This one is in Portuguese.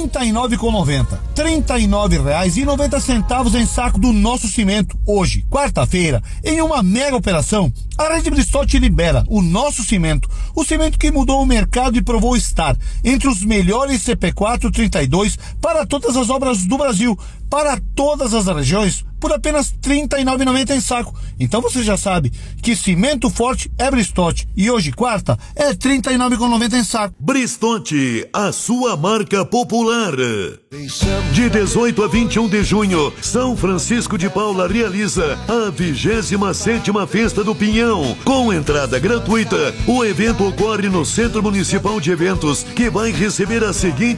39,90. R$ 39,90 em saco do nosso cimento. Hoje, quarta-feira, em uma mega operação, a Rede Bristol te libera o nosso cimento. O cimento que mudou o mercado e provou estar entre os melhores CP4 32 para todas as obras do Brasil, para todas as regiões, por apenas R$ 39,90 em saco. Então você já sabe que cimento forte é Bristot. E hoje, quarta, é R$ 39,90 em saco. Bristot, a sua marca popular. De 18 a 21 de junho, São Francisco de Paula realiza a 27ª Festa do Pinhão. Com entrada gratuita, o evento ocorre no Centro Municipal de Eventos, que vai receber a seguinte